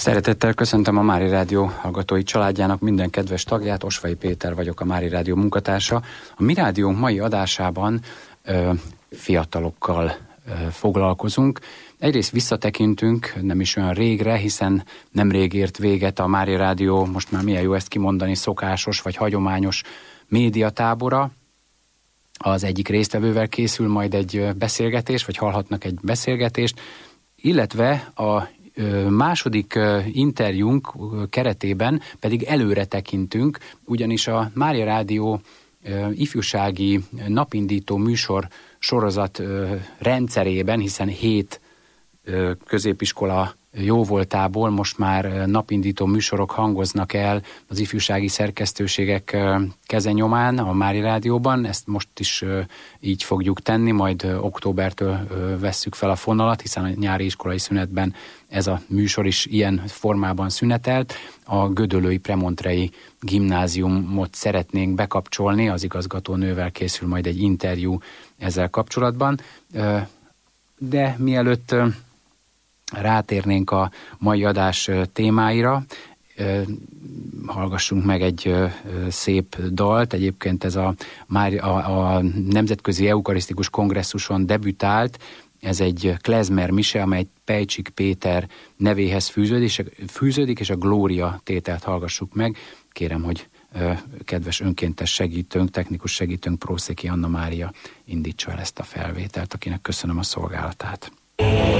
Szeretettel köszöntöm a Mári Rádió hallgatói családjának minden kedves tagját, Osvai Péter vagyok, a Mári Rádió munkatársa. A mi rádiónk mai adásában fiatalokkal foglalkozunk. Egyrészt visszatekintünk, nem is olyan régre, hiszen nemrég ért véget a Mári Rádió, most már milyen jó ezt kimondani, szokásos vagy hagyományos médiatábora. Az egyik résztvevővel készül majd egy beszélgetés, vagy hallhatnak egy beszélgetést, illetve a második interjúnk keretében pedig előre tekintünk, ugyanis a Mária Rádió ifjúsági napindító műsor sorozat rendszerében, hiszen 7 középiskola jóvoltából most már napindító műsorok hangoznak el az ifjúsági szerkesztőségek kezenyomán a Mári Rádióban. Ezt most is így fogjuk tenni, majd októbertől vesszük fel a fonalat, hiszen a nyári iskolai szünetben ez a műsor is ilyen formában szünetelt. A gödöllői Premontrei gimnáziumot szeretnénk bekapcsolni, az igazgatónővel készül majd egy interjú ezzel kapcsolatban. De mielőtt rátérnénk a mai adás témáira, hallgassunk meg egy szép dalt. Egyébként ez a Nemzetközi Eukarisztikus Kongresszuson debütált, ez egy klezmer mise, amely Pejcsik Péter nevéhez fűződik, és a Glória tételt hallgassuk meg. Kérem, hogy kedves önkéntes segítőnk, technikus segítőnk, Prószéki Anna Mária indítsa el ezt a felvételt, akinek köszönöm a szolgálatát.